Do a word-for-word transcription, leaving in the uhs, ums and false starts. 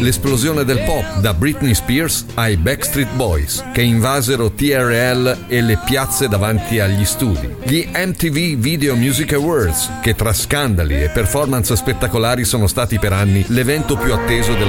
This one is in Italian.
l'esplosione del pop, da Britney Spears ai Backstreet Boys, che invasero T R L e le piazze davanti agli studi. Gli M T V Video Music Awards, che tra scandali e performance spettacolari sono stati per anni l'evento più atteso della